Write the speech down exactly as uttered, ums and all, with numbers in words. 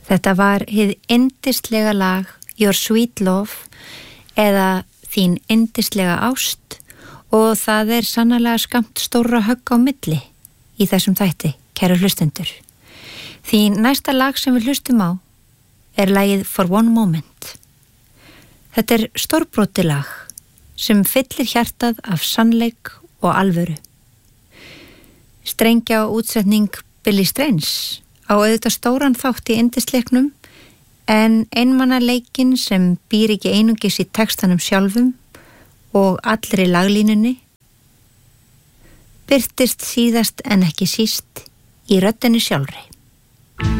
Þetta var hið yndislega lag Your Sweet Love eða Þín yndislega ást og það er sannarlega skammt stórra högg á milli í þessum þætti, kæru hlustendur. Því næsta lag sem við hlustum á er lagið For One Moment. Þetta er stórbrotið lag sem fyllir hjartað af sannleik og alvöru. Strengja og útsetning Billy Strange á auðvitað stóran þátt í yndisleiknum en einmanna leikinn sem býr ekki einungis í textanum sjálfum og allri laglínunni birtist síðast en ekki síst í röddinni sjálfri.